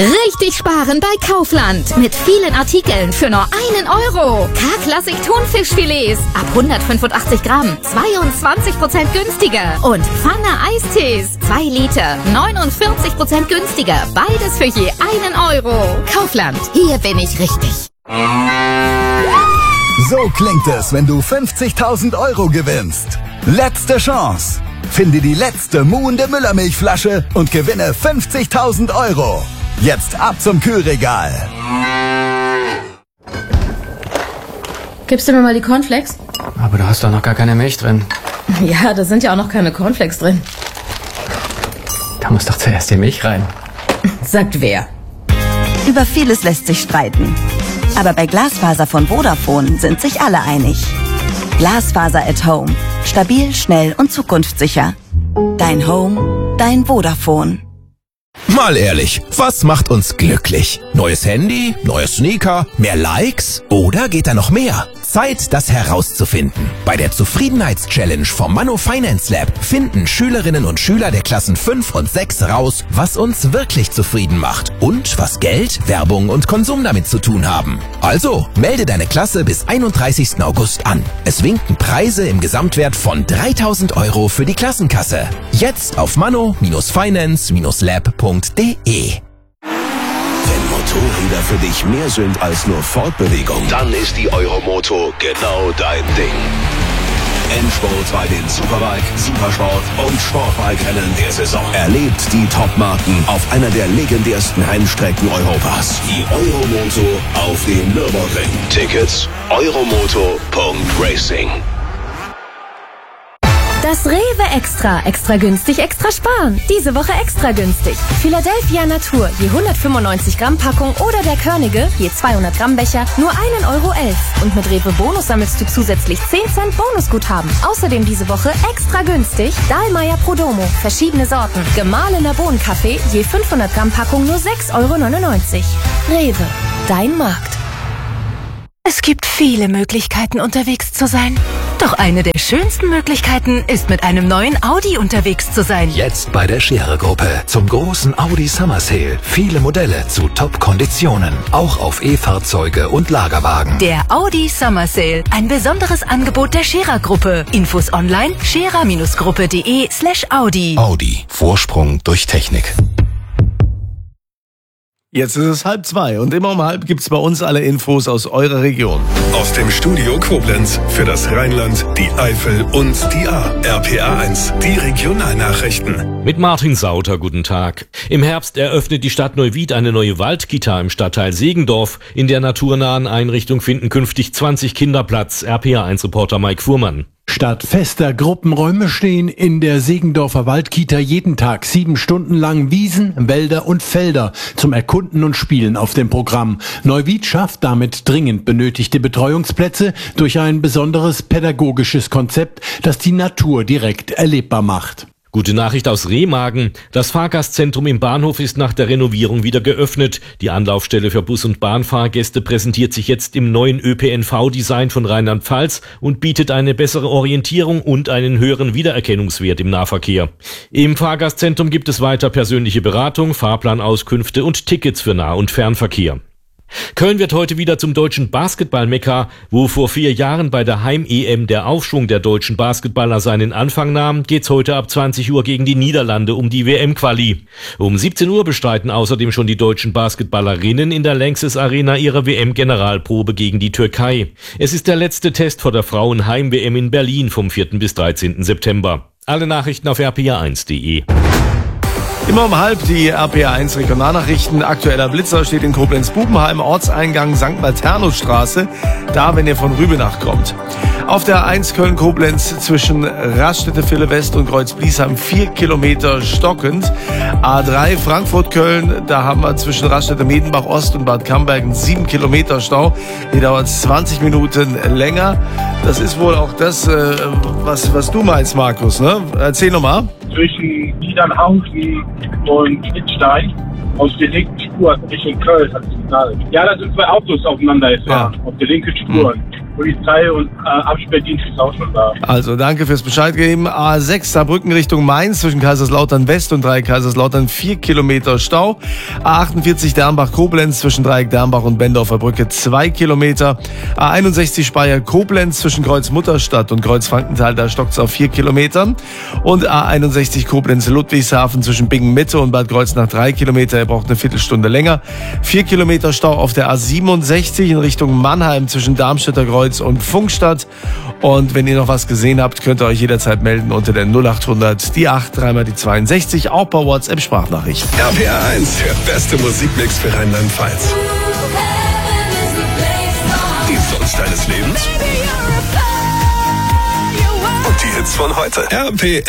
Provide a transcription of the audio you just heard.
Richtig sparen bei Kaufland. Mit vielen Artikeln für nur 1 Euro. K-Klassik Thunfischfilets ab 185 Gramm. 22% günstiger. Und Pfanne Eistees. 2 Liter. 49% günstiger. Beides für je 1 Euro. Kaufland. Hier bin ich richtig. So klingt es, wenn du 50.000 Euro gewinnst. Letzte Chance. Finde die letzte muhende Müllermilchflasche und gewinne 50.000 Euro. Jetzt ab zum Kühlregal. Gibst du mir mal die Cornflakes? Aber du hast doch noch gar keine Milch drin. Ja, da sind ja auch noch keine Cornflakes drin. Da muss doch zuerst die Milch rein. Sagt wer? Über vieles lässt sich streiten. Aber bei Glasfaser von Vodafone sind sich alle einig. Glasfaser at Home. Stabil, schnell und zukunftssicher. Dein Home, dein Vodafone. Mal ehrlich, was macht uns glücklich? Neues Handy, neue Sneaker, mehr Likes oder geht da noch mehr? Zeit, das herauszufinden. Bei der Zufriedenheitschallenge vom Manno Finance Lab finden Schülerinnen und Schüler der Klassen 5 und 6 raus, was uns wirklich zufrieden macht und was Geld, Werbung und Konsum damit zu tun haben. Also, melde deine Klasse bis 31. August an. Es winken Preise im Gesamtwert von 3.000 Euro für die Klassenkasse. Jetzt auf manno-finance-lab.de. Wenn Motorräder für dich mehr sind als nur Fortbewegung, dann ist die Euromoto genau dein Ding. Endspurt bei den Superbike, Supersport und Sportbike-Rennen der Saison. Erlebt die Top-Marken auf einer der legendärsten Rennstrecken Europas. Die Euromoto auf dem Nürburgring. Tickets euromoto.racing. Das Rewe Extra. Extra günstig, extra sparen. Diese Woche extra günstig. Philadelphia Natur, je 195 Gramm Packung oder der Körnige, je 200 Gramm Becher, nur 1,11 Euro. Und mit Rewe Bonus sammelst du zusätzlich 10 Cent Bonusguthaben. Außerdem diese Woche extra günstig Dahlmeier Prodomo, verschiedene Sorten. Gemahlener Bohnenkaffee, je 500 Gramm Packung nur 6,99 Euro. Rewe, dein Markt. Es gibt viele Möglichkeiten, unterwegs zu sein. Doch eine der schönsten Möglichkeiten ist, mit einem neuen Audi unterwegs zu sein. Jetzt bei der Scherer-Gruppe zum großen Audi Summer Sale. Viele Modelle zu Top-Konditionen. Auch auf E-Fahrzeuge und Lagerwagen. Der Audi Summer Sale. Ein besonderes Angebot der Scherer-Gruppe. Infos online scherer-gruppe.de/Audi. Audi. Vorsprung durch Technik. Jetzt ist es 1:30 und immer um 1:30 gibt's bei uns alle Infos aus eurer Region. Aus dem Studio Koblenz für das Rheinland, die Eifel und die A. RPA 1, die Regionalnachrichten. Mit Martin Sauter, guten Tag. Im Herbst eröffnet die Stadt Neuwied eine neue Waldkita im Stadtteil Segendorf. In der naturnahen Einrichtung finden künftig 20 Kinder Platz. RPA 1-Reporter Mike Fuhrmann. Statt fester Gruppenräume stehen in der Segendorfer Waldkita jeden Tag 7 Stunden lang Wiesen, Wälder und Felder zum Erkunden und Spielen auf dem Programm. Neuwied schafft damit dringend benötigte Betreuungsplätze durch ein besonderes pädagogisches Konzept, das die Natur direkt erlebbar macht. Gute Nachricht aus Remagen. Das Fahrgastzentrum im Bahnhof ist nach der Renovierung wieder geöffnet. Die Anlaufstelle für Bus- und Bahnfahrgäste präsentiert sich jetzt im neuen ÖPNV-Design von Rheinland-Pfalz und bietet eine bessere Orientierung und einen höheren Wiedererkennungswert im Nahverkehr. Im Fahrgastzentrum gibt es weiter persönliche Beratung, Fahrplanauskünfte und Tickets für Nah- und Fernverkehr. Köln wird heute wieder zum deutschen Basketball-Mekka, wo vor 4 Jahren bei der Heim-EM der Aufschwung der deutschen Basketballer seinen Anfang nahm, geht's heute ab 20 Uhr gegen die Niederlande um die WM-Quali. Um 17 Uhr bestreiten außerdem schon die deutschen Basketballerinnen in der Lanxess Arena ihre WM-Generalprobe gegen die Türkei. Es ist der letzte Test vor der Frauen-Heim-WM in Berlin vom 4. bis 13. September. Alle Nachrichten auf rpa1.de. Immer um 1:30 die RPA 1 Regionalnachrichten. Aktueller Blitzer steht in Koblenz-Bubenheim, Ortseingang St. Maternusstraße, da wenn ihr von Rübenach kommt. Auf der 1 Köln-Koblenz zwischen Raststätte-Ville West und Kreuz-Bliesheim 4 Kilometer stockend. A3 Frankfurt-Köln, da haben wir zwischen Raststätte-Medenbach Ost und Bad Camberg einen 7 Kilometer Stau. Hier dauert es 20 Minuten länger. Das ist wohl auch das, was du meinst, Markus, ne? Erzähl nochmal. Zwischen Niedernhausen und Wittstein auf der linken Spur Richtung Köln hat es geknallt. Ja, da sind 2 Autos aufeinander jetzt, auf der linken Spur. Polizei und Absperrdienst ist auch schon da. Also danke fürs Bescheid geben. A6 Saarbrücken Richtung Mainz zwischen Kaiserslautern West und Dreieck Kaiserslautern 4 Kilometer Stau. A48 Dernbach-Koblenz zwischen Dreieck Dernbach und Bendorfer Brücke 2 Kilometer. A61 Speyer-Koblenz zwischen Kreuz Mutterstadt und Kreuz Frankenthal, da stockt es auf 4 Kilometern. Und A61 Koblenz-Ludwigshafen zwischen Bingen-Mitte und Bad Kreuznach 3 Kilometer. Er braucht eine Viertelstunde länger. 4 Kilometer Stau auf der A67 in Richtung Mannheim zwischen Darmstädter Kreuz und Funkstadt. Und wenn ihr noch was gesehen habt, könnt ihr euch jederzeit melden unter der 0800 die 8 3 die 62, auch per WhatsApp-Sprachnachricht. RPA 1, der beste Musikmix für Rheinland-Pfalz. Die Songs deines Lebens und die Hits von heute. RPA